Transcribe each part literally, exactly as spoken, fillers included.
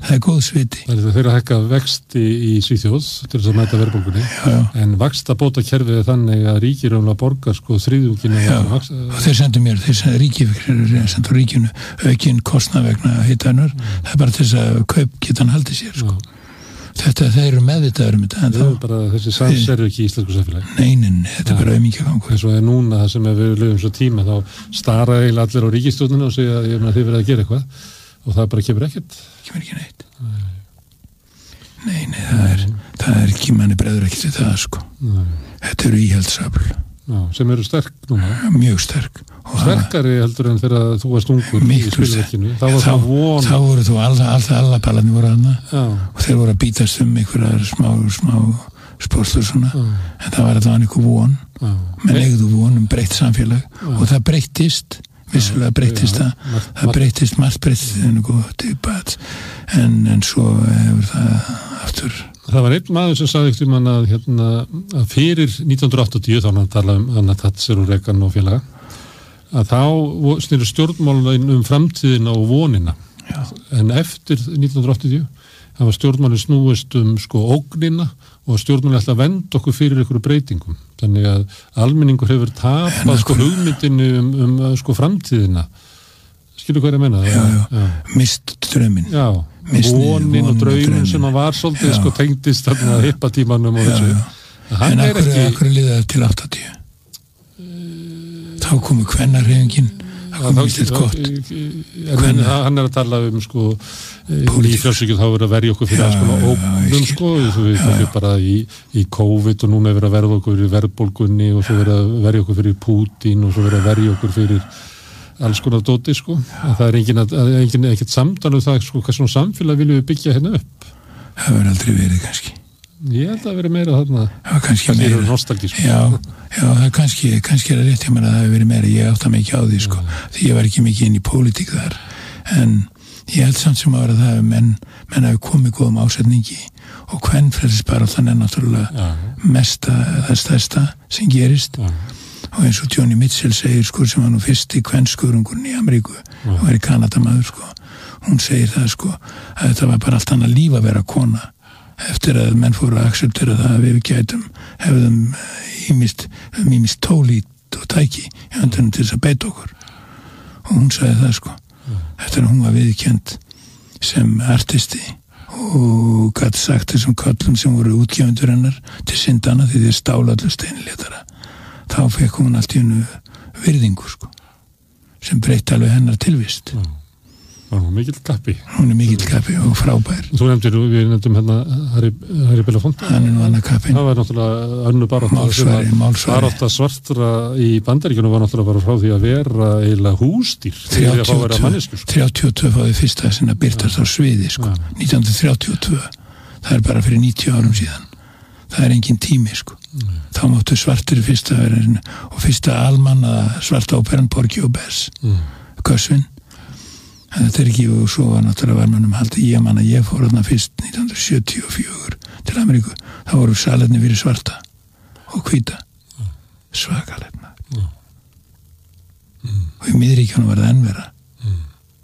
það er góð sviti. Það er þeirra að hækka vexti í Svíþjóð til þess að mæta verðbólgunni, en vaxtabótakerfið er þannig að ríkir umlega borgar sko þriðjungina. Já, vaks... og þeir sendu mér, þeir sendu ríkið, sendu ríkinu aukinn kostnað vegna hitaunur, mm. það er bara til þess að kaup geta hann haldið sér, sko. Já. Þetta, þeir eru meðvitaður um þetta. Það er bara þessi sans eru ekki í íslensku samfélagi. Neinin, þetta er bara auðmingjagangur. Eins og er núna það sem við lögum svo tíma, þá stara eiginlega allir á ríkisstjórnina og segja að ég meina þið verið að gera eitthvað og það bara kemur ekkert. Kemur ekki neitt. Nei, nei, það er, það er ekki, manni bregður ekki til það, sko. Nei. Þetta eru íhaldsafl. Já, sem eru sterk núna. Mjög sterk. Og sterkari heldur en þegar þú varst ungur í spilverkinu. Þá var það von. Þá voru þú alltaf, alla ballarnir voru aðna og þeir voru að bítast um einhverjar smá, smá spórstur svona. Já. En það var alltaf einhver von. Já. Menn eigðu von um breytt samfélag. Já. Og það breyttist, vissulega breyttist það. Já. Það breyttist, margt breyttist en, en svo hefur það aftur. Það var einn maður sem sagði ekkert um hann að, hérna, að fyrir nítján hundruð áttatíu, þá hann talaði um Anna Thatcher og Reagan og félaga, að þá snýru stjórnmálin um framtíðina og vonina. Já. En eftir nítján hundruð áttatíu hafa stjórnmálin snúist um sko ógnina og stjórnmálin ætla að venda okkur fyrir ykkur breytingum. Þannig að almenningur hefur tapað sko hugmyndinu um, um sko framtíðina. Skilur hvað ég meina? Já, já, já. Mist drauminn. Já, vonin og drauminn sem hann var svolítið sko tengdist þarna hippatímanum og þessu. En akkur er akkur liðað til áttatíu? Þá komu kvennarhreyfingin, það kom ekki þetta gott. En hann er að tala um sko í frjálsvíkjum þá verið að verja okkur fyrir alls konar ógnum sko, við fórum bara í, í COVID og núna er verið að verja okkur fyrir verðbólgunni og svo verið að verja okkur fyrir Pútín og svo verið að verja okkur fyrir alls konar dóti sko, en það er engin, engin ekkert samtal um það sko, hvað svona samfélag viljum við byggja hérna upp? Það verður aldrei verið kannski. Ég held að það verið meira þarna. Já, kannski meira. Nostalgísku. Já, já, það kannski, kannski er það rétt hjá mér að það hefur verið meira, ég átta mig ekki á því sko, já. Því ég var ekki mikið inn í pólitík þar, en ég held samt sem að vera það að menn, menn hafi komið góðum ásetningi og kvenfrelsisbaráttan er náttúrulega já. Mesta, það stærsta sem gerist. Já. Og eins og Johnny Mitchell segir sko sem var nú fyrsti kvenskurungurinn í Ameríku og ja. Var í Kanadamaður sko hún segir það sko að þetta var bara allt annað líf að vera kona eftir að menn fóru að acceptera það að við gætum hefðum ímist, ímist tólít og tæki í höndunum til þess að beita okkur og hún sagði það sko ja. Eftir að hún var viðkjönd sem artisti og gæti sagt þessum köllum sem voru útgjöfundur hennar til syndana því þeir stála allir steinilétara þá fekk hún allt í hennu virðingu sko, sem breytti alveg hennar tilvist. Já, hún er mikill kappi. Hún er mikill kappi og frábær. Þú nefndir, við nefndum hérna Harry, Harry Belafonte. Hann er nú annað kappi. Það var náttúrulega önnu barátta. Málsvari, málsvari. Barátta svartra í Bandaríkjunum var náttúrulega bara frá því að vera eiginlega húsdýr. þrjátíu og tvö fáið fyrsta sinna byrtast á sviði sko, ja. nítján hundruð þrjátíu og tvö. Það er bara fyrir níutíu árum síðan. Það er engin tími sko. Mm. Þá máttu svartir fyrsta vera og fyrsta almanna svarta óperan Porgy og Bess mm. Gössvin en þetta er ekki og svo var náttúrulega var mannum haldið ég manna ég fór þarna fyrst nítján hundruð sjötíu og fjögur til Ameríku þá voru salerni fyrir svarta og hvíta mm. svakalegna mm. mm. og í miðríkjónu var það ennvera mm.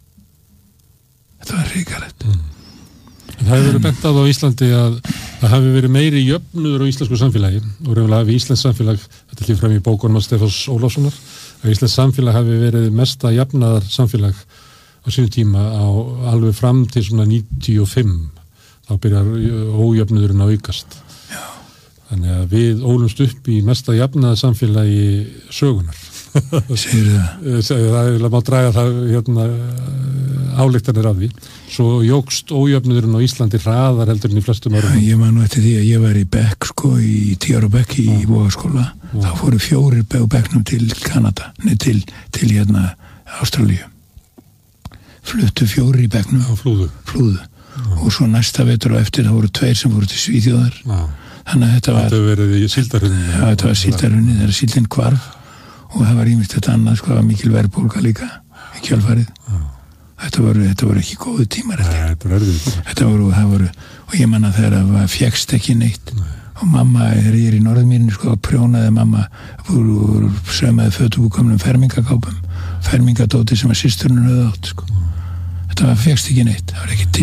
þetta var hrikalegt mm. En það hefur verið bent að á Íslandi að það hafi verið meiri jöfnuður á íslensku samfélagi og reyðulega hafi Íslands samfélag, þetta kemur fram í bókunum af Stefáns Ólafssonar, að Íslands samfélag hafi verið mesta jafnaðar samfélag á sínum tíma á alveg fram til svona níutíu og fimm, þá byrjar ójöfnuðurinn að aukast. Já. Þannig að við ólumst upp í mesta jafnaðar samfélagi sögunar. Segir það? Það er að má draga það hérna, ályktanir af því. Svo jógst ójöfnuðurinn á Íslandi hraðar heldur en í flestum árum. Ég man nú eftir því að ég var í bekk sko, í tíu ára bekk í ja. Vogaskóla. Ja. Þá fóru fjórir á bekknum til Kanada, nei til, til hérna Ástralíu. Fluttu fjórir í bekknum. Ja, flúðu. Flúðu. Ja. Og svo næsta vetur og eftir það voru tveir sem voru til Svíþjóðar. Ja. Þannig að þetta var... Þetta verið í síldarhunni. Já, þetta var síldarhunni, þegar síldin hvarf. Og það var ímist þetta annað, sko, það var mikil verðbólga líka í kjölfarið. Ja. Þetta voru, þetta voru ekki góðu tímar. Nei, þetta voru erfið. Þetta voru, það voru, og ég manna þegar það fékkst ekki neitt. Nei. Og mamma, þegar ég er í Norðmýrinu, sko, prjónaði mamma, voru saumaði fötubúkomnum fermingakápum, fermingadóti sem að systurinn höfðu átt, sko. Ja. Þetta fékkst ekki neitt, það var ekki til.